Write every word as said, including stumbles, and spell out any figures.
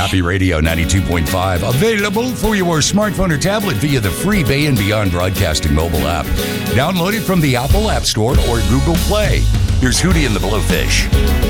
Happy Radio ninety-two point five. Available for your smartphone or tablet via the free Bay and Beyond Broadcasting mobile app. Download it from the Apple App Store or Google Play. Here's Hootie and the Blowfish.